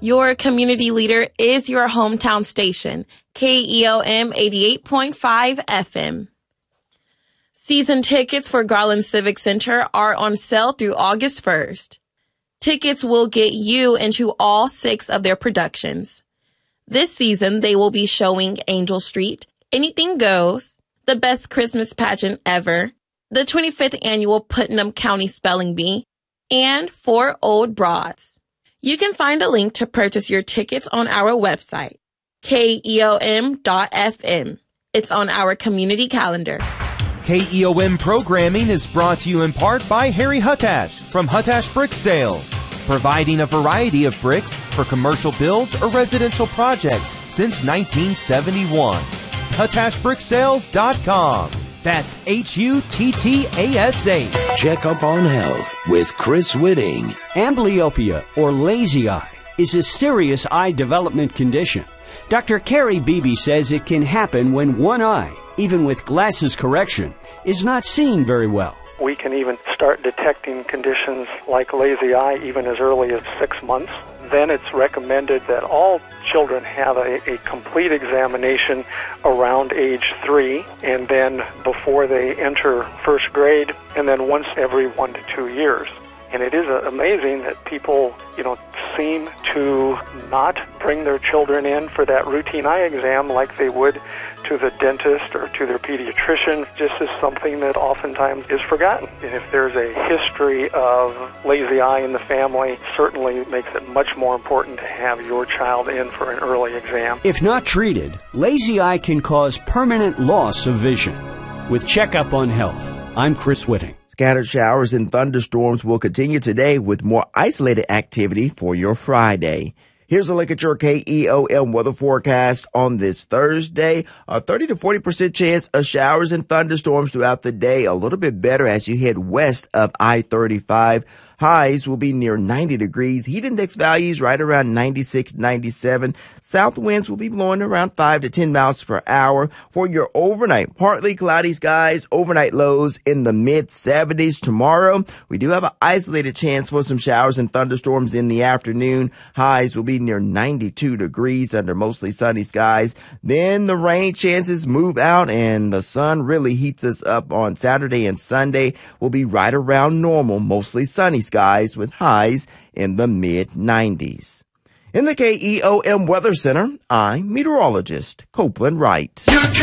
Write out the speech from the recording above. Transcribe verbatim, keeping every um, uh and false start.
Your community leader is your hometown station, K E O M eighty-eight point five F M. Season tickets for Garland Civic Center are on sale through August first. Tickets will get you into all six of their productions. This season, they will be showing Angel Street, Anything Goes, The Best Christmas Pageant Ever, the twenty-fifth Annual Putnam County Spelling Bee, and Four Old Broads. You can find a link to purchase your tickets on our website, K E O M dot F M. It's on our community calendar. K E O M programming is brought to you in part by Harry Huttash from Huttash Brick Sales, providing a variety of bricks for commercial builds or residential projects since nineteen seventy-one. Huttash Brick Sales dot com. That's H U T T A S H. Check up on health with Chris Whitting. Amblyopia, or lazy eye, is a serious eye development condition. Doctor Carrie Beebe says it can happen when one eye, even with glasses correction, is not seeing very well. We can even start detecting conditions like lazy eye even as early as six months. Then it's recommended that all children have a, a complete examination around age three, and then before they enter first grade, and then once every one to two years. And it is amazing that people, you know, seem to not bring their children in for that routine eye exam like they would to the dentist or to their pediatrician. Just as something that oftentimes is forgotten. And if there's a history of lazy eye in the family, certainly makes it much more important to have your child in for an early exam. If not treated, lazy eye can cause permanent loss of vision. With Checkup on Health, I'm Chris Whitting. Scattered showers and thunderstorms will continue today with more isolated activity for your Friday. Here's a look at your K E O M weather forecast on this Thursday. A thirty to forty percent chance of showers and thunderstorms throughout the day. A little bit better as you head west of I thirty-five. Highs will be near ninety degrees. Heat index values right around ninety-six, ninety-seven. South winds will be blowing around five to ten miles per hour. For your overnight, partly cloudy skies, overnight lows in the mid seventies. Tomorrow, we do have an isolated chance for some showers and thunderstorms in the afternoon. Highs will be near ninety-two degrees under mostly sunny skies. Then the rain chances move out and the sun really heats us up on Saturday and Sunday. Will be right around normal, mostly sunny skies with highs in the mid nineties. In the K E O M Weather Center, I'm meteorologist Copeland Wright.